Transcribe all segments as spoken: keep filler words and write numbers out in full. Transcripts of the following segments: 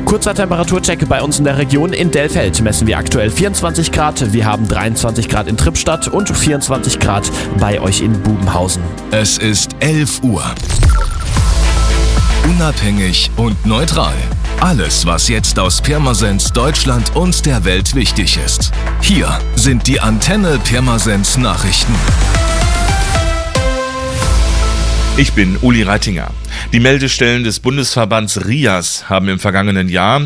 Kurzer Temperaturcheck bei uns in der Region. In Dellfeld messen wir aktuell vierundzwanzig Grad. Wir haben dreiundzwanzig Grad in Trippstadt und vierundzwanzig Grad bei euch in Bubenhausen. Es ist elf Uhr. Unabhängig und neutral. Alles, was jetzt aus Pirmasens, Deutschland und der Welt wichtig ist. Hier sind die Antenne Pirmasens Nachrichten. Ich bin Uli Reitinger. Die Meldestellen des Bundesverbands R I A S haben im vergangenen Jahr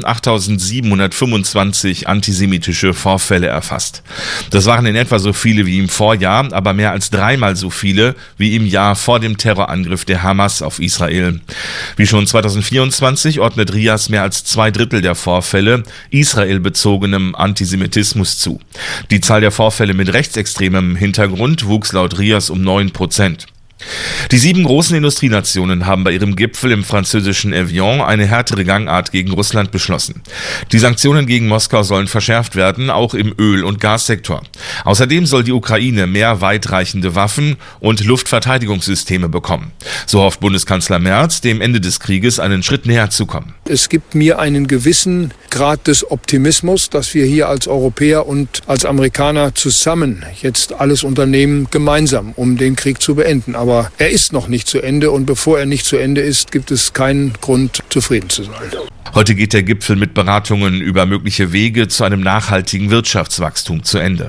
achttausendsiebenhundertfünfundzwanzig antisemitische Vorfälle erfasst. Das waren in etwa so viele wie im Vorjahr, aber mehr als dreimal so viele wie im Jahr vor dem Terrorangriff der Hamas auf Israel. Wie schon zweitausendvierundzwanzig ordnet R I A S mehr als zwei Drittel der Vorfälle israelbezogenem Antisemitismus zu. Die Zahl der Vorfälle mit rechtsextremem Hintergrund wuchs laut R I A S um neun Prozent. Die sieben großen Industrienationen haben bei ihrem Gipfel im französischen Evian eine härtere Gangart gegen Russland beschlossen. Die Sanktionen gegen Moskau sollen verschärft werden, auch im Öl- und Gassektor. Außerdem soll die Ukraine mehr weitreichende Waffen und Luftverteidigungssysteme bekommen. So hofft Bundeskanzler Merz, dem Ende des Krieges einen Schritt näher zu kommen. Es gibt mir einen gewissen Grad des Optimismus, dass wir hier als Europäer und als Amerikaner zusammen jetzt alles unternehmen, gemeinsam, um den Krieg zu beenden. Aber Aber er ist noch nicht zu Ende und bevor er nicht zu Ende ist, gibt es keinen Grund, zufrieden zu sein. Heute geht der Gipfel mit Beratungen über mögliche Wege zu einem nachhaltigen Wirtschaftswachstum zu Ende.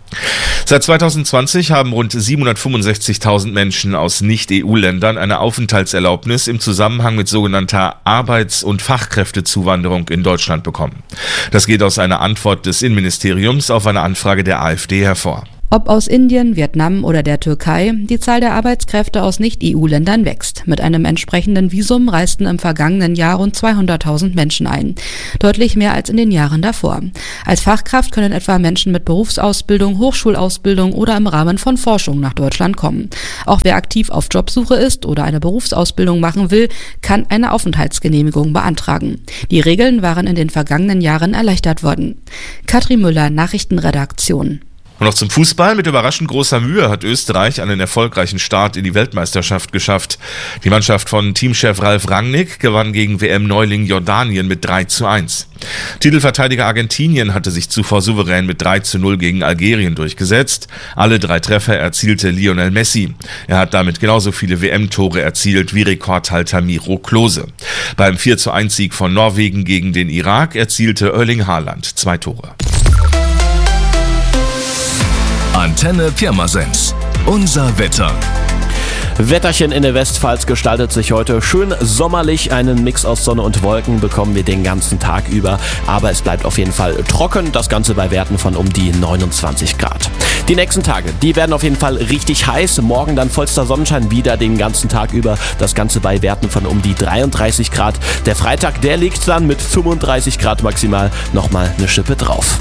Seit zweitausendzwanzig haben rund siebenhundertfünfundsechzigtausend Menschen aus Nicht-E U-Ländern eine Aufenthaltserlaubnis im Zusammenhang mit sogenannter Arbeits- und Fachkräftezuwanderung in Deutschland bekommen. Das geht aus einer Antwort des Innenministeriums auf eine Anfrage der AfD hervor. Ob aus Indien, Vietnam oder der Türkei, die Zahl der Arbeitskräfte aus Nicht-E U-Ländern wächst. Mit einem entsprechenden Visum reisten im vergangenen Jahr rund zweihunderttausend Menschen ein. Deutlich mehr als in den Jahren davor. Als Fachkraft können etwa Menschen mit Berufsausbildung, Hochschulausbildung oder im Rahmen von Forschung nach Deutschland kommen. Auch wer aktiv auf Jobsuche ist oder eine Berufsausbildung machen will, kann eine Aufenthaltsgenehmigung beantragen. Die Regeln waren in den vergangenen Jahren erleichtert worden. Katrin Müller, Nachrichtenredaktion. Und noch zum Fußball. Mit überraschend großer Mühe hat Österreich einen erfolgreichen Start in die Weltmeisterschaft geschafft. Die Mannschaft von Teamchef Ralf Rangnick gewann gegen W M-Neuling Jordanien mit drei zu eins. Titelverteidiger Argentinien hatte sich zuvor souverän mit drei zu null gegen Algerien durchgesetzt. Alle drei Treffer erzielte Lionel Messi. Er hat damit genauso viele W M-Tore erzielt wie Rekordhalter Miro Klose. Beim vier zu eins Sieg von Norwegen gegen den Irak erzielte Erling Haaland zwei Tore. Antenne Pirmasens. Unser Wetter. Wetterchen in der Westpfalz gestaltet sich heute schön sommerlich. Einen Mix aus Sonne und Wolken bekommen wir den ganzen Tag über. Aber es bleibt auf jeden Fall trocken. Das Ganze bei Werten von um die neunundzwanzig Grad. Die nächsten Tage, die werden auf jeden Fall richtig heiß. Morgen dann vollster Sonnenschein wieder den ganzen Tag über. Das Ganze bei Werten von um die dreiunddreißig Grad. Der Freitag, der liegt dann mit fünfunddreißig Grad maximal nochmal eine Schippe drauf.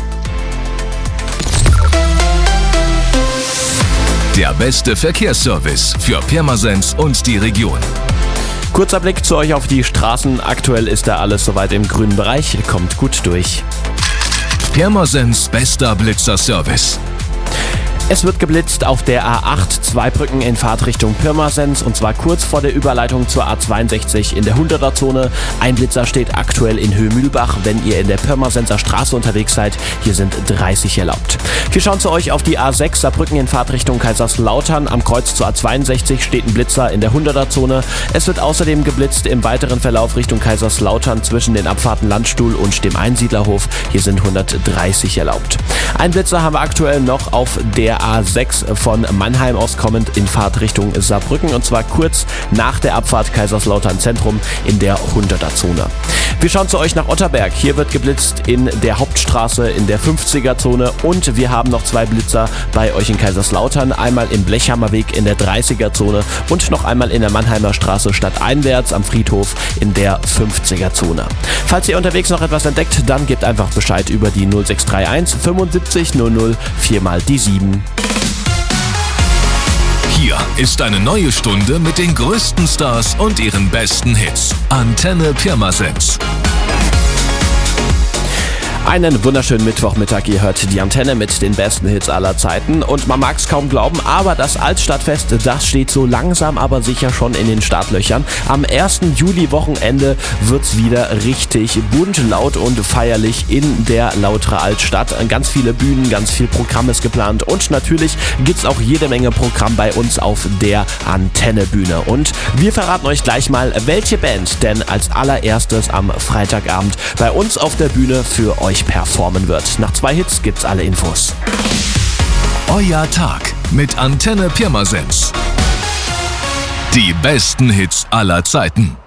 Der beste Verkehrsservice für Pirmasens und die Region. Kurzer Blick zu euch auf die Straßen. Aktuell ist da alles soweit im grünen Bereich. Kommt gut durch. Pirmasens bester Blitzerservice. Es wird geblitzt auf der A acht, zwei Brücken in Fahrtrichtung Pirmasens und zwar kurz vor der Überleitung zur A zweiundsechzig in der hunderter-Zone. Ein Blitzer steht aktuell in Höhe-Mühlbach, wenn ihr in der Pirmasenser Straße unterwegs seid. Hier sind dreißig erlaubt. Wir schauen zu euch auf die A sechs, Saarbrücken in Fahrtrichtung Kaiserslautern. Am Kreuz zur A zweiundsechzig steht ein Blitzer in der hunderter-Zone. Es wird außerdem geblitzt im weiteren Verlauf Richtung Kaiserslautern zwischen den Abfahrten Landstuhl und dem Einsiedlerhof. Hier sind hundertdreißig erlaubt. Ein Blitzer haben wir aktuell noch auf der A sechs von Mannheim aus kommend in Fahrtrichtung Saarbrücken und zwar kurz nach der Abfahrt Kaiserslautern Zentrum in der hunderter-Zone. Wir schauen zu euch nach Otterberg. Hier wird geblitzt in der Hauptstraße in der fünfziger-Zone und wir haben noch zwei Blitzer bei euch in Kaiserslautern. Einmal im Blechhammerweg in der dreißiger-Zone und noch einmal in der Mannheimer Straße stadteinwärts am Friedhof in der fünfziger-Zone. Falls ihr unterwegs noch etwas entdeckt, dann gebt einfach Bescheid über die null sechs drei eins fünfundsiebzig null null vier mal die sieben. Hier ist eine neue Stunde mit den größten Stars und ihren besten Hits. Antenne Pirmasens. Einen wunderschönen Mittwochmittag, ihr hört die Antenne mit den besten Hits aller Zeiten und man mag es kaum glauben, aber das Altstadtfest, das steht so langsam aber sicher schon in den Startlöchern. Am ersten Juli-Wochenende wird's wieder richtig bunt, laut und feierlich in der Lauterer Altstadt. Ganz viele Bühnen, ganz viel Programm ist geplant und natürlich gibt's auch jede Menge Programm bei uns auf der Antennebühne. Und wir verraten euch gleich mal, welche Band denn als allererstes am Freitagabend bei uns auf der Bühne für euch performen wird. Nach zwei Hits gibt's alle Infos. Euer Tag mit Antenne Pirmasens. Die besten Hits aller Zeiten.